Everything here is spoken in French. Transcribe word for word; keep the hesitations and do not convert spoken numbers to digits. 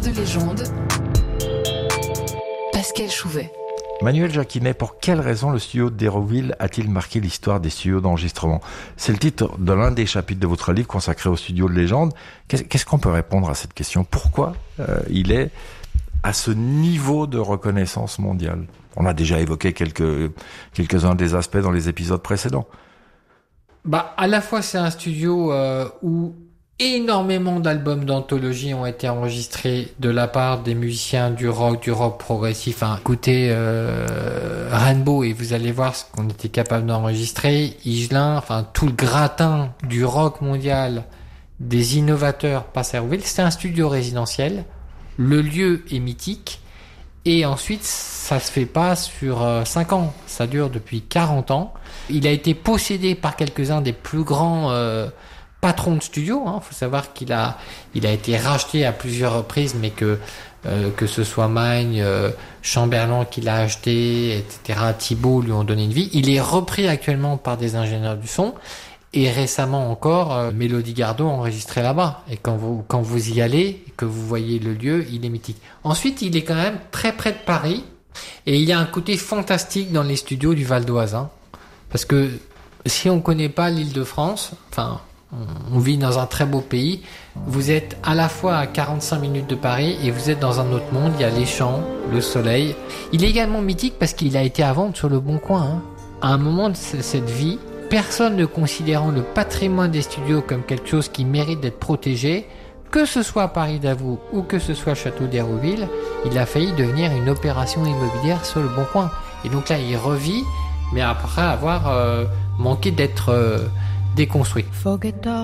de légende, Pascal Chouvet. Manuel Jacquinet, pour quelle raison le studio d'Hérouville a-t-il marqué l'histoire des studios d'enregistrement ? C'est le titre de l'un des chapitres de votre livre consacré aux studios de légende. Qu'est-ce qu'on peut répondre à cette question ? Pourquoi euh, il est à ce niveau de reconnaissance mondiale ? On a déjà évoqué quelques, quelques-uns des aspects dans les épisodes précédents. Bah, à la fois, c'est un studio euh, où énormément d'albums d'anthologie ont été enregistrés de la part des musiciens du rock, du rock progressif. Enfin, écoutez euh, Rainbow et vous allez voir ce qu'on était capable d'enregistrer. Higelin, enfin tout le gratin du rock mondial, des innovateurs passe à Hérouville. C'était un studio résidentiel. Le lieu est mythique. Et ensuite, ça se fait pas sur euh, cinq ans. Ça dure depuis quarante ans. Il a été possédé par quelques-uns des plus grands euh, patrons de studio. Il hein. faut savoir qu'il a, il a été racheté à plusieurs reprises, mais que euh, que ce soit Magne, euh, Chamberlain qui l'a acheté, et cetera, Thibault lui ont donné une vie. Il est repris actuellement par des ingénieurs du son. Et récemment encore, euh, Mélodie Gardot enregistré là-bas. Et quand vous quand vous y allez, que vous voyez le lieu, il est mythique. Ensuite, il est quand même très près de Paris. Et il y a un côté fantastique dans les studios du Val d'Oise. Hein. Parce que si on connaît pas l'Île-de-France, enfin, on, on vit dans un très beau pays. Vous êtes à la fois à quarante-cinq minutes de Paris et vous êtes dans un autre monde. Il y a les champs, le soleil. Il est également mythique parce qu'il a été à vendre sur le Bon Coin. Hein. À un moment de c- cette vie, personne ne considérant le patrimoine des studios comme quelque chose qui mérite d'être protégé, que ce soit Paris Davout ou que ce soit Château d'Hérouville, il a failli devenir une opération immobilière sur le Bon Coin. Et donc là, il revit, mais après avoir euh, manqué d'être euh, déconstruit.